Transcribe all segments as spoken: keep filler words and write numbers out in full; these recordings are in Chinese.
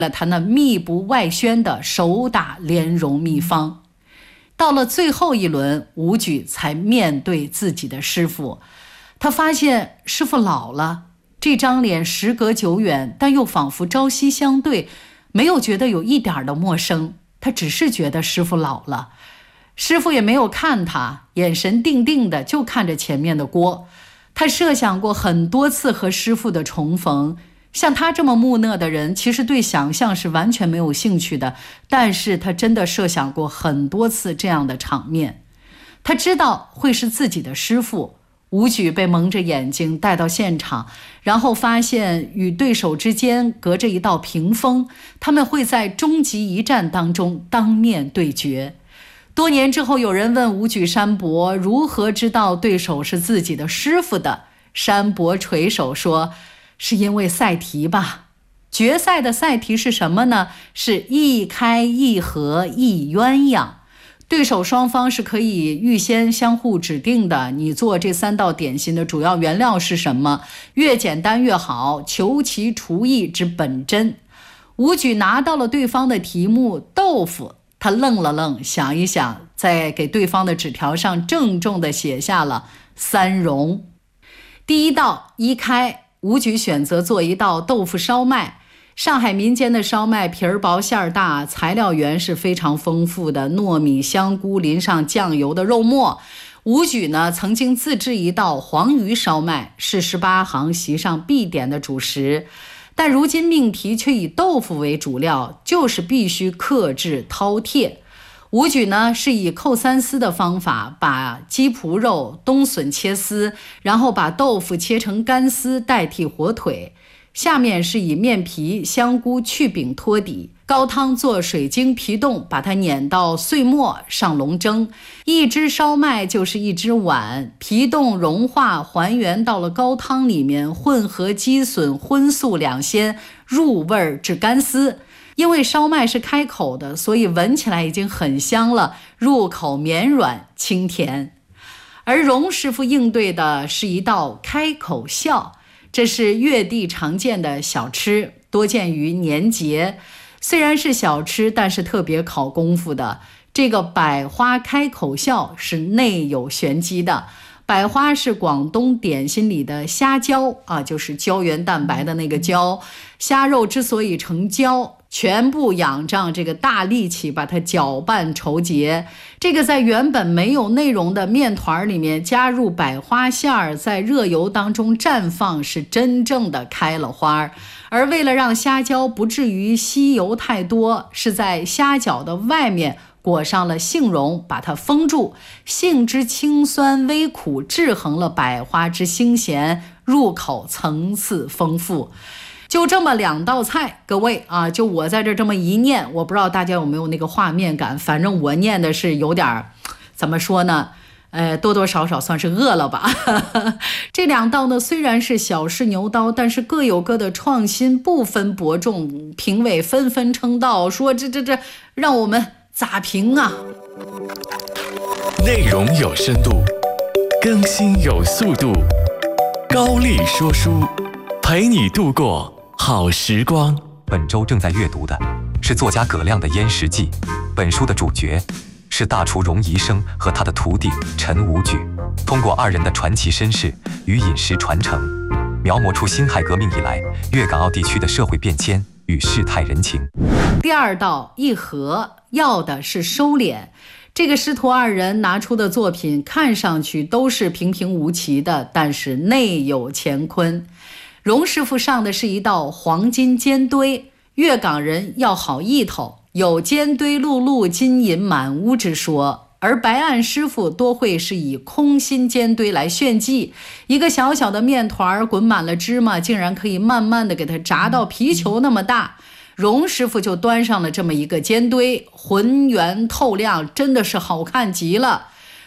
了他那秘不外宣的手打莲蓉秘方。到了最后一轮，武举才面对自己的师傅，他发现师傅老了，这张脸时隔久远，但又仿佛朝夕相对，没有觉得有一点的陌生，他只是觉得师傅老了。师傅也没有看他，眼神定定的就看着前面的锅。他设想过很多次和师傅的重逢，像他这么木讷的人，其实对想象是完全没有兴趣的，但是他真的设想过很多次这样的场面。他知道会是自己的师傅。武举被蒙着眼睛带到现场，然后发现与对手之间隔着一道屏风，他们会在终极一战当中当面对决。多年之后，有人问武举山伯如何知道对手是自己的师傅的，山伯垂手说，是因为赛题吧。决赛的赛题是什么呢？是一开一合一鸳鸯。对手双方是可以预先相互指定的，你做这三道点心的主要原料是什么，越简单越好，求其厨艺之本真。武举拿到了对方的题目豆腐，他愣了愣，想一想，在给对方的纸条上郑重地写下了三荣。第一道一开，武举选择做一道豆腐烧麦。上海民间的烧麦皮儿薄馅儿大，材料源是非常丰富的，糯米、香菇淋上酱油的肉末。武举呢曾经自制一道黄鱼烧麦，是十八行席上必点的主食，但如今命题却以豆腐为主料，就是必须克制饕餮。武举呢是以扣三丝的方法，把鸡脯肉、冬笋切丝，然后把豆腐切成干丝代替火腿。下面是以面皮、香菇去饼托底，高汤做水晶皮冻，把它碾到碎末，上笼蒸。一只烧麦就是一只碗，皮冻融化还原到了高汤里面，混合鸡笋、荤素两鲜，入味至干丝。因为烧麦是开口的，所以闻起来已经很香了，入口绵软清甜。而荣师傅应对的是一道开口笑，这是粤地常见的小吃，多见于年节。虽然是小吃，但是特别考功夫的。这个百花开口笑是内有玄机的。百花是广东点心里的虾胶啊，就是胶原蛋白的那个胶。虾肉之所以成胶，全部仰仗这个大力气把它搅拌稠结。这个在原本没有内容的面团里面加入百花馅儿，在热油当中绽放，是真正的开了花。而为了让虾胶不至于吸油太多，是在虾饺的外面裹上了杏蓉，把它封住。杏之清酸微苦制衡了百花之腥咸，入口层次丰富。就这么两道菜，各位啊，就我在这这么一念，我不知道大家有没有那个画面感，反正我念的是有点怎么说呢，呃，多多少少算是饿了吧。这两道呢虽然是小试牛刀，但是各有各的创新，不分伯仲，评委纷纷称道，说这这这让我们咋评啊？ 内容有深度，更新有速度，高丽说书陪你度过好时光。 本周正在阅读的是作家葛亮的《燕食记》，本书的主角是大厨荣宜生和他的徒弟陈武举，通过二人的传奇身世与饮食传承，描摹出辛亥革命以来粤港澳地区的社会变迁与世态人情。 第二道一合，要的是收敛。这个师徒二人拿出的作品看上去都是平平无奇的，但是内有乾坤。荣师傅上的是一道黄金煎堆，粤港人要好意头，有煎堆辘辘金银满屋之说。而白案师傅多会是以空心煎堆来炫技，一个小小的面团滚满了芝麻，竟然可以慢慢的给它炸到皮球那么大。荣师傅就端上了这么一个煎堆，浑圆透亮，真的是好看极了。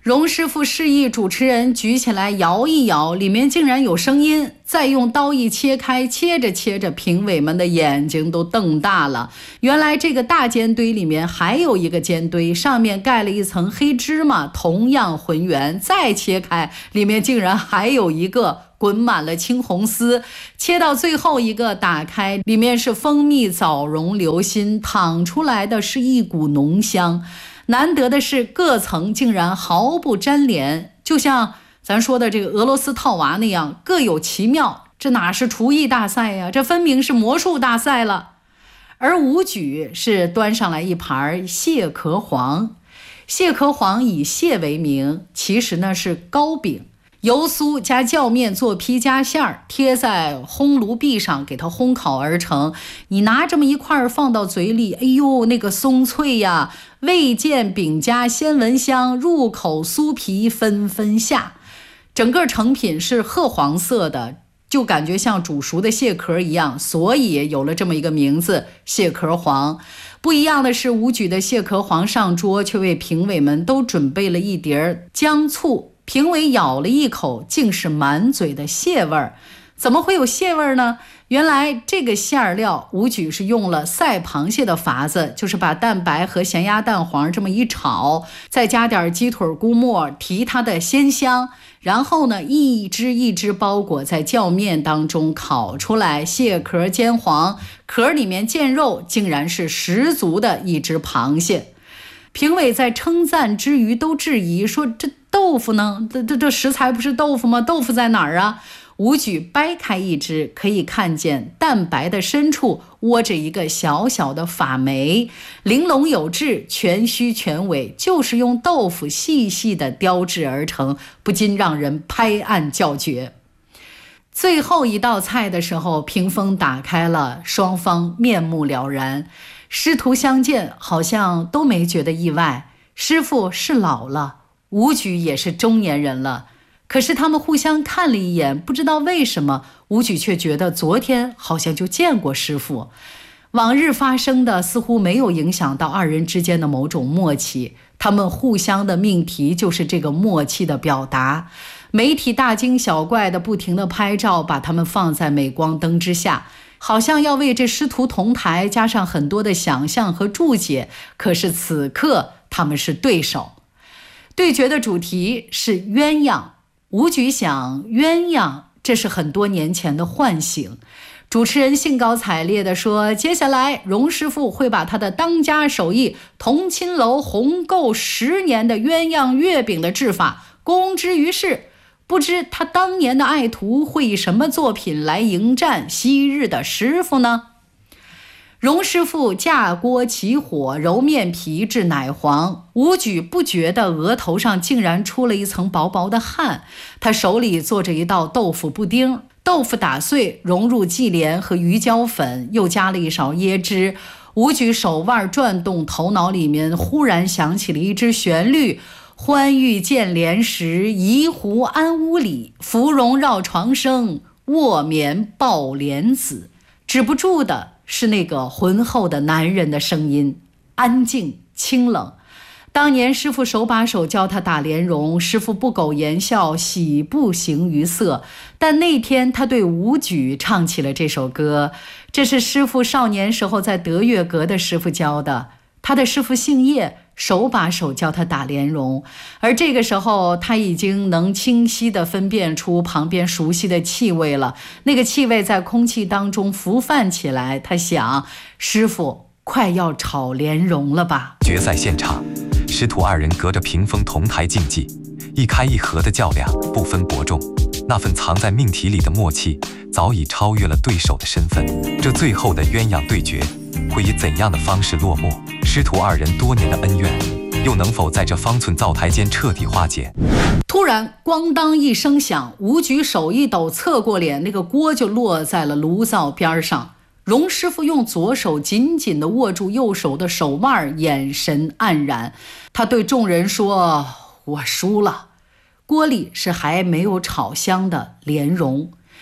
荣师傅示意主持人举起来摇一摇，里面竟然有声音，再用刀一切开，切着切着，评委们的眼睛都瞪大了。原来这个大煎堆里面还有一个煎堆，上面盖了一层黑芝麻，同样浑圆，再切开，里面竟然还有一个滚满了青红丝，切到最后一个打开，里面是蜂蜜、枣蓉、流心，淌出来的是一股浓香。难得的是各层竟然毫不沾连，就像咱说的这个俄罗斯套娃那样，各有奇妙。这哪是厨艺大赛呀，这分明是魔术大赛了。而武举是端上来一盘蟹壳黄，蟹壳黄以蟹为名，其实呢是糕饼，油酥加酵面做坯加馅儿，贴在烘炉壁上给它烘烤而成。你拿这么一块放到嘴里，哎呦，那个松脆呀，未见饼家先闻香，入口酥皮纷纷下。整个成品是褐黄色的，就感觉像煮熟的蟹壳一样，所以有了这么一个名字，蟹壳黄。不一样的是，武举的蟹壳黄上桌，却为评委们都准备了一碟姜醋。评委咬了一口，竟是满嘴的蟹味儿。怎么会有蟹味儿呢？原来这个馅料武举是用了赛螃蟹的法子，就是把蛋白和咸鸭蛋黄这么一炒，再加点鸡腿菇末提它的鲜香，然后呢一只一只包裹在酵面当中烤出来，蟹壳煎黄，壳里面见肉，竟然是十足的一只螃蟹。评委在称赞之余都质疑说，这豆腐呢？这这这食材不是豆腐吗？豆腐在哪儿啊？武举掰开一只，可以看见蛋白的深处窝着一个小小的发霉，玲珑有致，全须全尾，就是用豆腐细细的雕制而成，不禁让人拍案叫绝。最后一道菜的时候，屏风打开了，双方面目了然，师徒相见，好像都没觉得意外。师傅是老了，武举也是中年人了，可是他们互相看了一眼，不知道为什么，武举却觉得昨天好像就见过师傅。往日发生的似乎没有影响到二人之间的某种默契，他们互相的命题就是这个默契的表达。媒体大惊小怪的不停地拍照，把他们放在镁光灯之下，好像要为这师徒同台加上很多的想象和注解。可是此刻他们是对手。对决的主题是鸳鸯，武举想鸳鸯，这是很多年前的唤醒。主持人兴高采烈地说，接下来荣师傅会把他的当家手艺同亲楼红购十年的鸳鸯月饼的制法公之于世，不知他当年的爱徒会以什么作品来迎战昔日的师傅呢？荣师傅架锅起火，揉面皮至奶黄，武举不觉得额头上竟然出了一层薄薄的汗。他手里做着一道豆腐布丁，豆腐打碎融入忌廉和鱼胶粉，又加了一勺椰汁。武举手腕转动，头脑里面忽然响起了一支旋律，欢遇见莲时，移湖安屋里，芙蓉绕床生，卧眠抱莲子。止不住的是那个浑厚的男人的声音，安静清冷。当年师傅手把手教他打莲蓉，师傅不苟言笑，喜不形于色。但那天他对武举唱起了这首歌，这是师傅少年时候在德月阁的师傅教的。他的师傅姓叶，手把手教他打莲蓉，而这个时候他已经能清晰地分辨出旁边熟悉的气味了。那个气味在空气当中浮泛起来，他想，师傅快要炒莲蓉了吧。 决赛现场，师徒二人隔着屏风同台竞技，一开一合的较量，不分伯仲。那份藏在命题里的默契，早已超越了对手的身份。这最后的鸳鸯对决，会以怎样的方式落幕？师徒二人多年的恩怨，又能否在这方寸灶台间彻底化解？ 突然咣当一声响，武举手一抖，侧过脸，那个锅就落在了炉灶边上。荣师傅用左手紧紧地握住右手的手腕，眼神黯然。他对众人说，我输了。锅里是还没有炒香的莲蓉。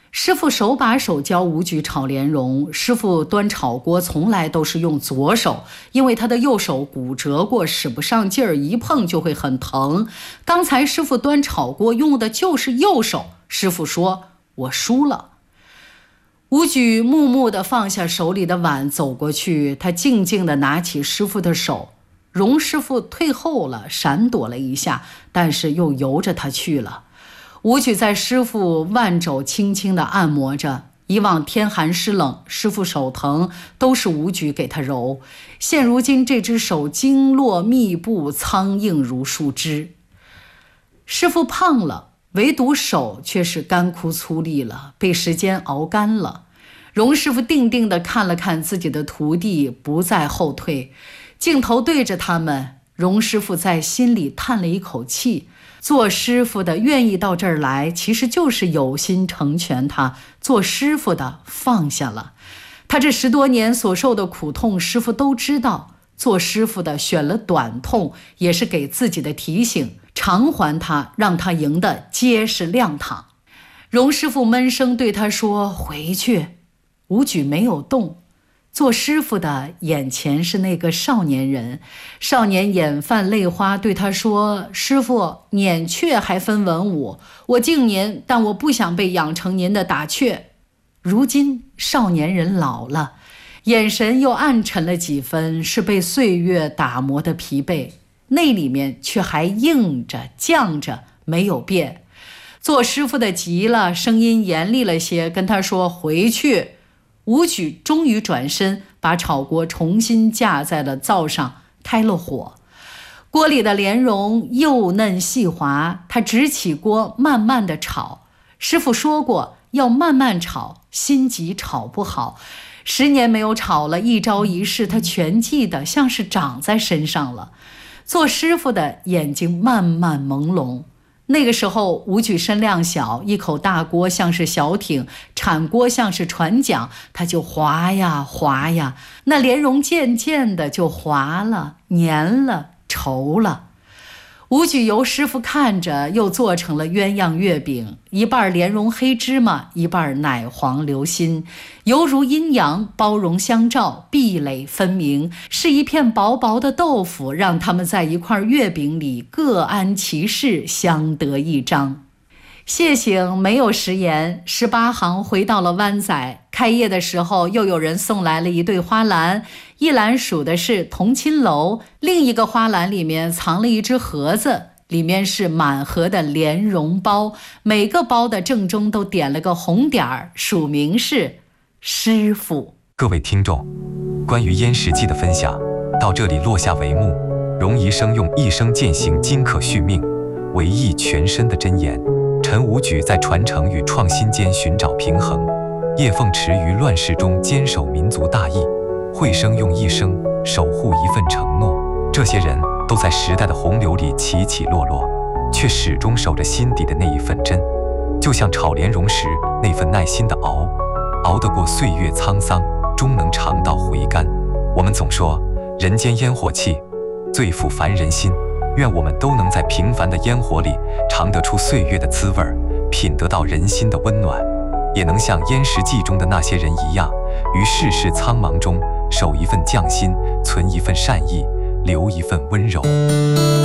师傅手把手教武举炒莲蓉，师傅端炒锅从来都是用左手，因为他的右手骨折过，使不上劲儿，一碰就会很疼。刚才师傅端炒锅用的就是右手，师傅说我输了。武举木木地放下手里的碗，走过去，他静静地拿起师傅的手。荣师傅退后了，闪躲了一下，但是又由着他去了。武举在师傅腕肘轻轻地按摩着，以往天寒湿冷，师傅手疼都是武举给他揉，现如今这只手经络密布，苍硬如树枝。师傅胖了，唯独手却是干枯粗粝了，被时间熬干了。荣师傅定定地看了看自己的徒弟，不再后退。镜头对着他们，荣师傅在心里叹了一口气。做师傅的愿意到这儿来，其实就是有心成全他；做师傅的放下了。他这十多年所受的苦痛，师傅都知道。做师傅的选了短痛，也是给自己的提醒，偿还他，让他赢得结实亮堂。荣师傅闷声对他说：“回去。”武举没有动。做师傅的眼前是那个少年人，少年眼泛泪花，对他说：“师傅，撵雀还分文武，我敬您，但我不想被养成您的打雀。”如今少年人老了，眼神又暗沉了几分，是被岁月打磨的疲惫，那里面却还硬着犟着，没有变。做师傅的急了，声音严厉了些，跟他说：“回去。”武举终于转身，把炒锅重新架在了灶上，开了火。锅里的莲蓉幼嫩细滑，他直起锅慢慢地炒。师傅说过要慢慢炒，心急炒不好。十年没有炒了，一招一式他全记得，像是长在身上了。做师傅的眼睛慢慢朦胧。那个时候武举身量小，一口大锅像是小艇，铲锅像是船桨，他就滑呀滑呀，那莲蓉渐渐的就滑了，黏了，稠了。武举由师傅看着，又做成了鸳鸯月饼，一半莲蓉黑芝麻，一半奶黄流心，犹如阴阳，包容相照，壁垒分明，是一片薄薄的豆腐，让他们在一块月饼里各安其事，相得益彰。谢醒没有食言，十八行回到了湾仔。开业的时候，又有人送来了一对花篮，一篮数的是同亲楼，另一个花篮里面藏了一只盒子，里面是满盒的莲蓉包，每个包的正中都点了个红点儿，署名是师傅。 各位听众，关于燕食记的分享到这里落下帷幕。荣医生用一生践行金可续命，维益全身的箴言。陈武举在传承与创新间寻找平衡，叶凤池于乱世中坚守民族大义，惠生用一生守护一份承诺。这些人都在时代的洪流里起起落落，却始终守着心底的那一份真。就像炒莲蓉时那份耐心的熬，熬得过岁月沧桑，终能尝到回甘。我们总说人间烟火气，最抚凡人心。愿我们都能在平凡的烟火里尝得出岁月的滋味，品得到人心的温暖，也能像《燕食记》中的那些人一样，于世事苍茫中守一份匠心，存一份善意，留一份温柔。